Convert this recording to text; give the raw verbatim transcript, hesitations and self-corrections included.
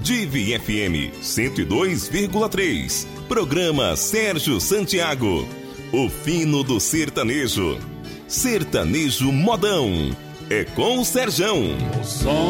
Divi F M cento e dois vírgula três. Programa Sérgio Santiago. O fino do sertanejo. Sertanejo modão. É com o Serjão.